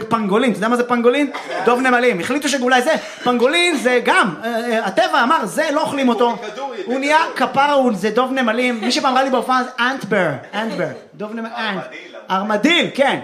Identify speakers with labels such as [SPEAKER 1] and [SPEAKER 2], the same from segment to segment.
[SPEAKER 1] פנגולין. אתה יודע מה זה פנגולין? דוב נמלים. החליטו שאולי זה, פנגולין זה גם, הטבע אמר, זה לא אוכלים אותו. הוא נהיה כפרה, זה דוב נמלים. מי שפעם ראה לי בהופעה זה אנטבר. דוב נמלים. ארמדיל, כן.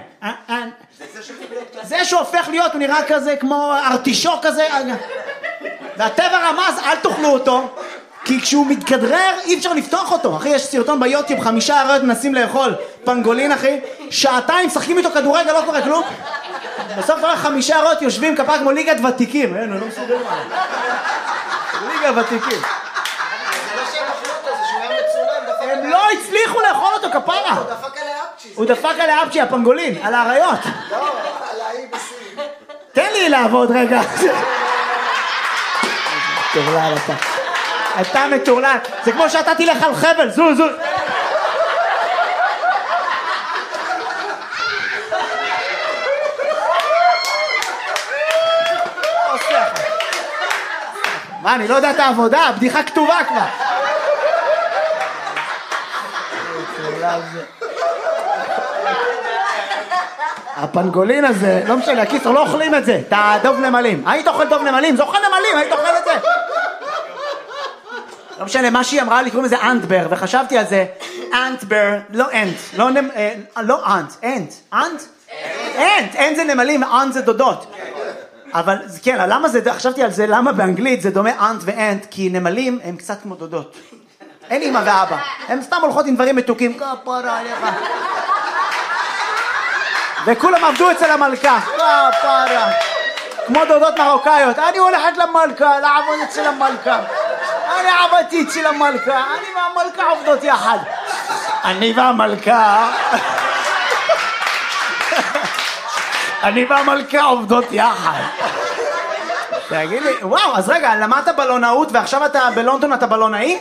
[SPEAKER 1] זה שהופך להיות, הוא נראה כזה כמו ארטישוק כזה. והטבע רמז, אל תאכלו אותו. כי כשהוא מתכדרר אי אפשר לפתוח אותו. אחי, יש סרטון ביוטיוב, 5 אריות מנסים לאכול פנגולין, אחי, שעתיים שחקים איתו כדורגל, לא קורה כלום. בסוף כבר 5 אריות יושבים כפה כמו ליגת ותיקים. אין, הוא לא מסוגל מה. ליגת ותיקים.
[SPEAKER 2] זה לא שהם אכלו אותו, זה שהוא היה מצולם.
[SPEAKER 1] הם לא הצליחו לאכול אותו, כפרה.
[SPEAKER 2] הוא דפק עלי אפצ'י.
[SPEAKER 1] הוא דפק עלי אפצ'י, הפנגולין, על האריות.
[SPEAKER 2] לא, על האי בסין.
[SPEAKER 1] תן לי לעבוד רגע. טורלל אתה. אתה מטורלל. זה כמו שאתה תלך על חבל, זו. מה, אני לא יודע את העבודה, הבדיחה כתובה כבר. הפנגולין הזה, לא משנה, הקיצור, לא אוכלים את זה, את הדוב נמלים. היית אוכל דוב נמלים? זה אוכל נמלים, היית אוכל את זה. לא משנה, מה שהיא אמרה לי, קוראים לזה אנטבר, וחשבתי על זה, אנטבר, לא אנט, לא אנט, אנט זה נמלים, אנט זה דודות. אבל כן, למה זה, חשבתי על זה, למה באנגלית זה דומה אנט ואנט, כי נמלים הם קצת כמו דודות. אין אמא ואבא, הם סתם הולכות עם דברים מתוקים, כפרה עליך. וכולם עבדו אצל המלכה, כפרה. כמו דודות מרוקאיות, אני הולכת למלכה, לעבוד אצל המלכה. אני עבדתי אצל המלכה, אני והמלכה עובדות יחד. אני והמלכה עובדות יחד. תגיד לי, וואו, אז רגע, למדת בלונאות ועכשיו אתה בלונדון, אתה בלונאי?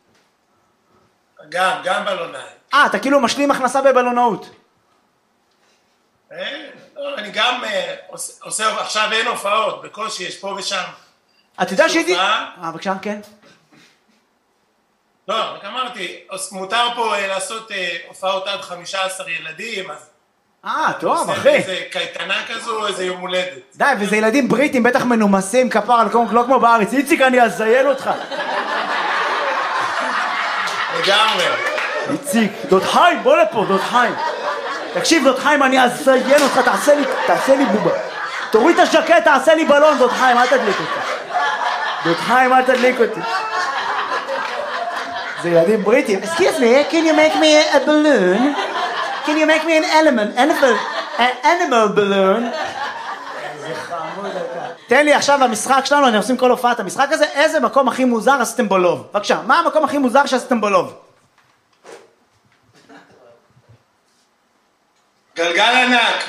[SPEAKER 3] גם בלונאי.
[SPEAKER 1] אתה כאילו משלים הכנסה בבלונאות.
[SPEAKER 3] אני גם עושה, עכשיו אין הופעות, בקושי יש פה ושם.
[SPEAKER 1] אתה יודע שהייתי... בבקשה, כן.
[SPEAKER 3] לא, רק אמרתי, מותר פה לעשות הופעות עד 15 ילדים, אז...
[SPEAKER 1] טוב, אחי.
[SPEAKER 3] איזה קייטנה כזו, איזה יום הולדת.
[SPEAKER 1] די, וזה ילדים בריטים, בטח מנומסים, כפר, לא כמו בארץ. איציק, אני אזיין אותך.
[SPEAKER 3] לגמרי.
[SPEAKER 1] איציק, דוד חיים, בוא לפה, דוד חיים. תקשיב, דוד חיים, אני אזיין אותך, תעשה לי בובה. תוריד את השקט, תעשה לי בלון, דוד חיים, אל תדליק אותי. דוד חיים, אל תדליק אותי. זה ילדים בריטים. Excuse me, can you make me a balloon? Can you make me an animal balloon? איזה חמוד אתה. תן לי עכשיו המשחק שלנו, אני עושים כל הופעת המשחק הזה, איזה מקום הכי מוזר עשיתם בלוב? בבקשה, מה המקום הכי מוזר שעשיתם בלוב?
[SPEAKER 3] גלגל ענק.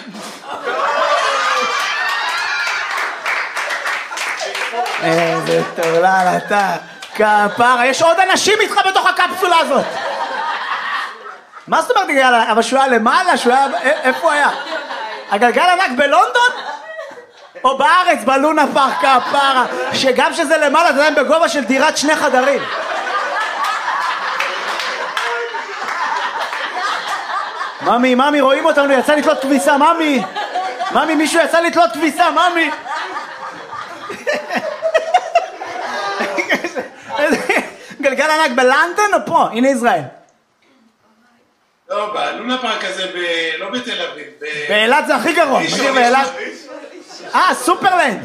[SPEAKER 1] איזה טורלל אתה. כפרה, יש עוד אנשים איתך בתוך הקפסולה הזאת. מה זאת אומרת גלגל ענק? אבל שהוא היה למעלה, שהוא היה... איפה היה? הגלגל ענק בלונדון? או בארץ, בלונה פארק, כפרה. שגם שזה למעלה, אתה יודע, בגובה של דירת 2 חדרים. ממי, רואים אותנו, יצא לתלות כביסה, ממי, מישהו יצא לתלות כביסה, ממי. גלגל ענק בלונדון או פה? הנה ישראל.
[SPEAKER 3] לא, בלונה פארק הזה, לא בתל אביב.
[SPEAKER 1] באילת זה הכי גרוע. סופרלנד.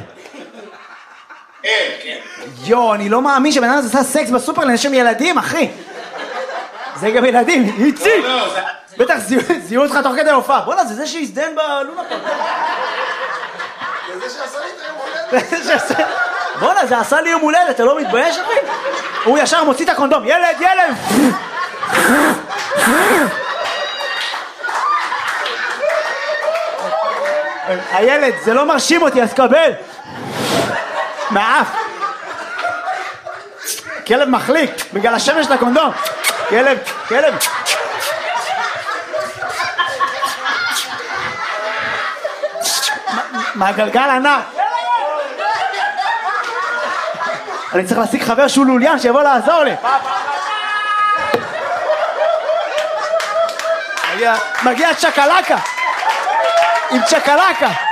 [SPEAKER 3] כן.
[SPEAKER 1] יו, אני לא מאמין שבן אדם עשה סקס בסופרלנד, יש שם ילדים, אחי. זה גם ילדים, איציק. בטח זיהו אותך תוך כדי הופעה. בוא'נה, זה שהזדהן בלונה פארק.
[SPEAKER 2] זה שעשה לי את היום הולדת.
[SPEAKER 1] בוא'נה, זה עשה לי יום הולדת, אתה לא מתבייש, אחי? הוא ישר מוציא את הקונדום, ילד! הילד, זה לא מרשים אותי, אז קבל. מעף. כלב מחליק, בגלל השמש של הקונדום. כלב. מהגלגל ענק. אני צריך להשיג חבר שהוא לוליין שיבוא לעזור לי. מגיע צ'קלקה. עם צ'קלקה.